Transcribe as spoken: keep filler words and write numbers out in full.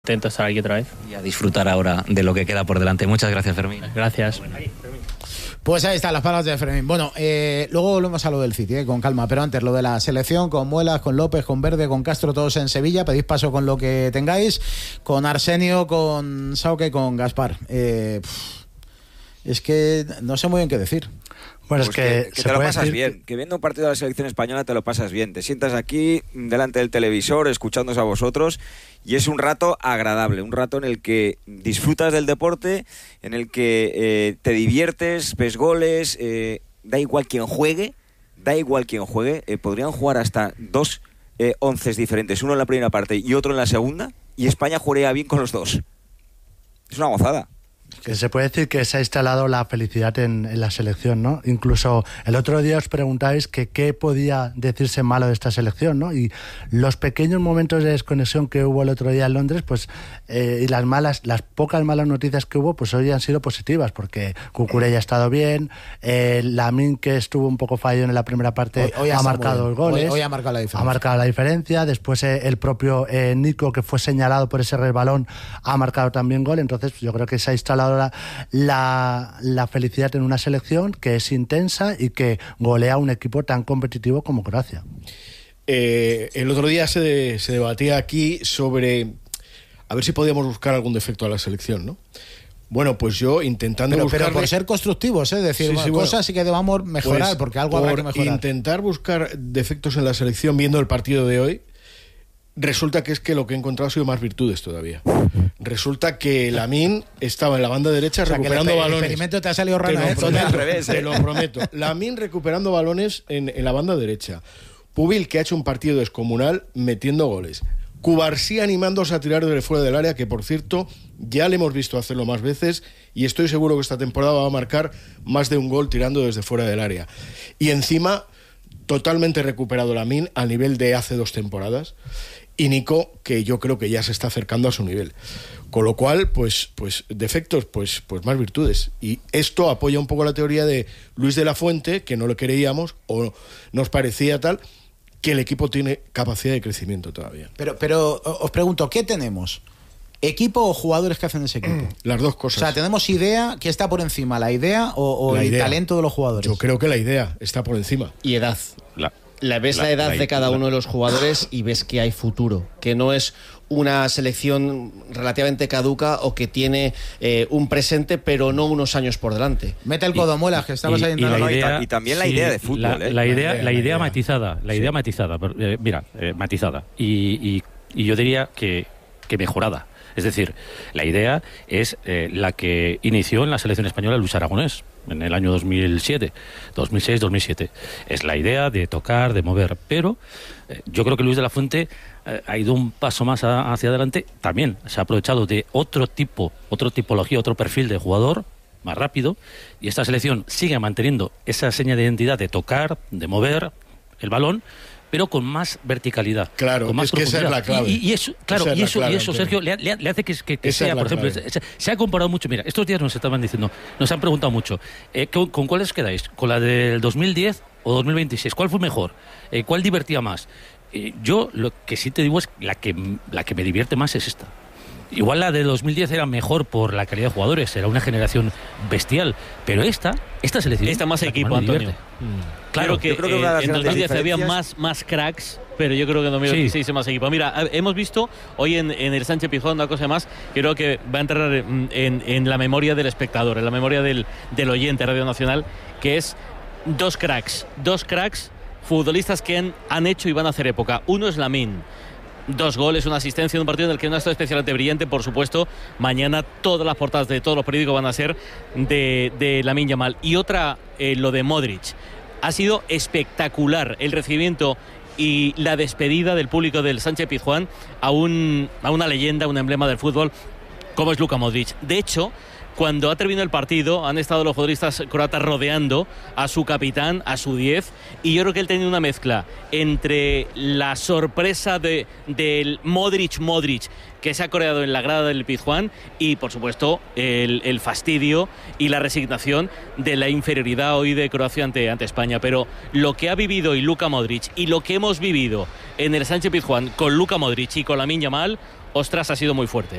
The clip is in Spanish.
Intento estar aquí otra vez. Y a disfrutar ahora de lo que queda por delante. Muchas gracias, Fermín. Gracias. Bueno, ahí, pues ahí están las palabras de Fermín. Bueno, eh, luego volvemos a lo del City, eh, con calma, pero antes lo de la selección, con Muelas, con López, con Verde, con Castro, todos en Sevilla. Pedís paso con lo que tengáis, con Arsenio, con Sauque, con Gaspar. Eh, pff, es que no sé muy bien qué decir. Bueno, pues es que, que, que te lo pasas decir... bien, que viendo un partido de la selección española te lo pasas bien, te sientas aquí delante del televisor escuchándoos a vosotros y es un rato agradable, un rato en el que disfrutas del deporte, en el que eh, te diviertes, ves goles, eh, da igual quién juegue, da igual quién juegue, eh, podrían jugar hasta dos eh, onces diferentes, uno en la primera parte y otro en la segunda, y España jugaría bien con los dos. Es una gozada. Que se puede decir que se ha instalado la felicidad en, en la selección, ¿no? Incluso el otro día os preguntáis que qué podía decirse malo de esta selección, ¿no? Y los pequeños momentos de desconexión que hubo el otro día en Londres, pues, eh, y las malas, las pocas malas noticias que hubo, pues hoy han sido positivas, porque Cucurella ha estado bien, eh, Lamine, que estuvo un poco fallo en la primera parte, hoy, hoy ha marcado los goles, hoy, hoy ha marcado la diferencia. Ha marcado la diferencia. Después eh, el propio eh, Nico, que fue señalado por ese resbalón, ha marcado también gol. Entonces yo creo que se ha instalado La, la, la felicidad en una selección que es intensa y que golea a un equipo tan competitivo como Croacia. Eh, el otro día se, de, se debatía aquí sobre a ver si podíamos buscar algún defecto a la selección, ¿no? Bueno, pues yo intentando pero, buscar... Pero por ser constructivos, es ¿eh? decir, sí, sí, cosas bueno, sí que debamos mejorar, pues, porque algo por habrá que mejorar. Intentar buscar defectos en la selección viendo el partido de hoy, resulta que es que lo que he encontrado ha sido más virtudes todavía. Resulta que Lamine estaba en la banda derecha, o sea, recuperando el balones. El experimento te ha salido raro, te, ¿eh? prometo, al revés, te lo prometo. Lamine recuperando balones en, en la banda derecha. Pubil, que ha hecho un partido descomunal metiendo goles. Cubarsí animándose a tirar desde fuera del área, que por cierto ya le hemos visto hacerlo más veces y estoy seguro que esta temporada va a marcar más de un gol tirando desde fuera del área. Y encima, totalmente recuperado Lamine al nivel de hace dos temporadas. Y Nico, que yo creo que ya se está acercando a su nivel. Con lo cual, pues, pues defectos, pues, pues más virtudes. Y esto apoya un poco la teoría de Luis de la Fuente, que no lo creíamos o nos parecía tal, que el equipo tiene capacidad de crecimiento todavía. Pero, pero os pregunto, ¿qué tenemos? ¿Equipo o jugadores que hacen ese equipo? Las dos cosas. O sea, ¿tenemos idea? ¿Qué está por encima? ¿La idea o, o la el idea. talento de los jugadores? Yo creo que la idea está por encima. Y edad. La, la ves la, la edad la, de cada la, uno de los jugadores y ves que hay futuro, que no es una selección relativamente caduca o que tiene eh, un presente pero no unos años por delante. Mete el codo, Muelas, que estabas ahí en la idea, y, y también la sí, idea de fútbol. La, ¿eh? la, idea, la, idea, la idea matizada, la idea sí. matizada, eh, mira, eh, matizada. Y, y, y yo diría que, que mejorada. Es decir, la idea es eh, la que inició en la selección española Luis Aragonés en el año dos mil siete, dos mil seis, dos mil siete. Es la idea de tocar, de mover, pero eh, yo creo que Luis de la Fuente eh, ha ido un paso más a, hacia adelante. También se ha aprovechado de otro tipo, otra tipología, otro perfil de jugador más rápido, y esta selección sigue manteniendo esa seña de identidad de tocar, de mover el balón, pero con más verticalidad, claro, con más es que esa es la clave. Y, y eso, claro, y eso, y eso Sergio, le, le, le hace que, que, que sea, por ejemplo, se, se ha comparado mucho. Mira, estos días nos estaban diciendo, nos han preguntado mucho, eh, ¿con, ¿con cuáles quedáis? ¿Con la del dos mil diez o dos mil veintiséis? ¿Cuál fue mejor? Eh, ¿Cuál divertía más? Eh, yo lo que sí te digo es la que la que me divierte más es esta. Igual la de dos mil diez era mejor por la calidad de jugadores, era una generación bestial, pero esta, esta selección... Esta más equipo, Antonio. Mm. Claro, que, yo creo que eh, en dos mil diez había más, más cracks, pero yo creo que en dos mil dieciséis sí. hay más equipo. Mira, hemos visto hoy en, en el Sánchez Pizjuán una cosa más, creo que va a entrar en, en, en la memoria del espectador, en la memoria del, del oyente Radio Nacional, que es dos cracks, dos cracks futbolistas que han, han hecho y van a hacer época. Uno es Lamine. Dos goles, una asistencia en un partido en el que no ha estado especialmente brillante, por supuesto. Mañana todas las portadas de todos los periódicos van a ser de, de Lamine Yamal. Y otra, eh, lo de Modric. Ha sido espectacular el recibimiento y la despedida del público del Sánchez Pizjuán a, un, a una leyenda, un emblema del fútbol como es Luka Modric. De hecho, cuando ha terminado el partido, han estado los futbolistas croatas rodeando a su capitán, a su diez, y yo creo que él tenía una mezcla entre la sorpresa de, del Modric-Modric que se ha coreado en la grada del Pizjuán y, por supuesto, el, el fastidio y la resignación de la inferioridad hoy de Croacia ante, ante España. Pero lo que ha vivido hoy Luka Modric y lo que hemos vivido en el Sánchez Pizjuán con Luka Modric y con Lamine Yamal, ostras, ha sido muy fuerte.